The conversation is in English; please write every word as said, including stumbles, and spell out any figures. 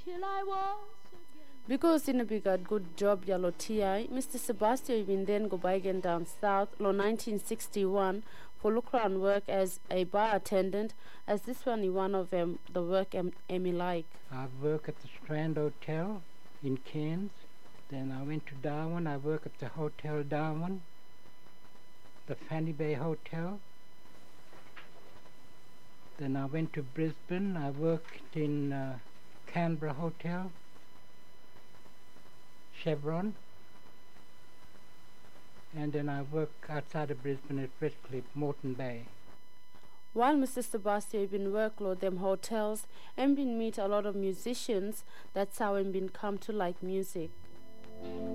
till I was Because in a big good job yellow T I, Mister Sebastian even then go by again down south, lo nineteen sixty-one, for look around work as a bar attendant, as this one is one of them, the work em, Emmy like. I work at the Strand Hotel in Cairns. Then I went to Darwin. I work at the Hotel Darwin, the Fanny Bay Hotel. Then I went to Brisbane. I worked in uh, Canberra Hotel, Chevron, and then I work outside of Brisbane at Redcliffe, Moreton Bay. While Mister Sebastian been workload them hotels and been meet a lot of musicians, that's how him been come to like music.